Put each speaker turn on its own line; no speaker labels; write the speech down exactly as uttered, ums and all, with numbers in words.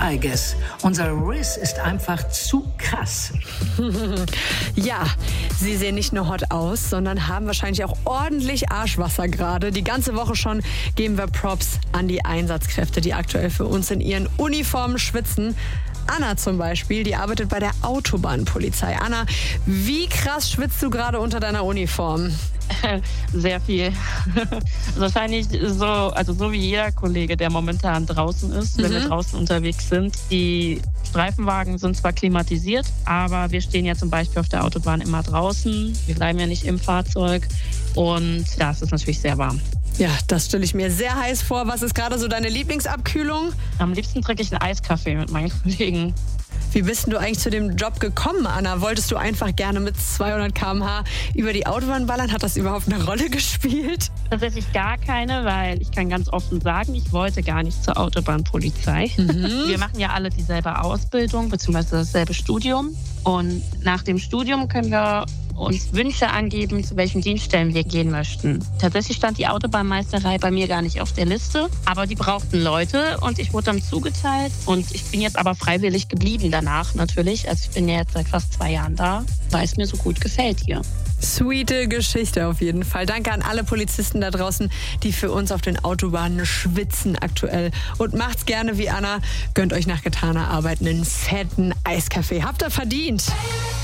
I guess. Unser Riz ist einfach zu krass.
Ja, sie sehen nicht nur hot aus, sondern haben wahrscheinlich auch ordentlich Arschwasser gerade. Die ganze Woche schon geben wir Props an die Einsatzkräfte, die aktuell für uns in ihren Uniformen schwitzen. Anna zum Beispiel, die arbeitet bei der Autobahnpolizei. Anna, wie krass schwitzt du gerade unter deiner Uniform?
Sehr viel. Wahrscheinlich so, also so wie jeder Kollege, der momentan draußen ist, wenn
Mhm.
wir draußen unterwegs sind. Die Streifenwagen sind zwar klimatisiert, aber wir stehen ja zum Beispiel auf der Autobahn immer draußen. Wir bleiben ja nicht im Fahrzeug und da ist es natürlich sehr warm.
Ja, das stelle ich mir sehr heiß vor. Was ist gerade so deine Lieblingsabkühlung?
Am liebsten trinke ich einen Eiskaffee mit meinen Kollegen.
Wie bist denn du eigentlich zu dem Job gekommen, Anna? Wolltest du einfach gerne mit zweihundert Kilometer pro Stunde über die Autobahn ballern? Hat das überhaupt eine Rolle gespielt?
Tatsächlich gar keine, weil ich kann ganz offen sagen, ich wollte gar nicht zur Autobahnpolizei.
Mhm.
Wir machen ja alle dieselbe Ausbildung bzw. dasselbe Studium. Und nach dem Studium können wir uns Wünsche angeben, zu welchen Dienststellen wir gehen möchten. Tatsächlich stand die Autobahnmeisterei bei mir gar nicht auf der Liste, aber die brauchten Leute und ich wurde dann zugeteilt. Und ich bin jetzt aber freiwillig geblieben danach natürlich. Also ich bin ja jetzt seit fast zwei Jahren da, weil es mir so gut gefällt hier.
Sweete Geschichte auf jeden Fall. Danke an alle Polizisten da draußen, die für uns auf den Autobahnen schwitzen aktuell. Und macht's gerne wie Anna. Gönnt euch nach getaner Arbeit einen fetten Eiskaffee. Habt ihr verdient.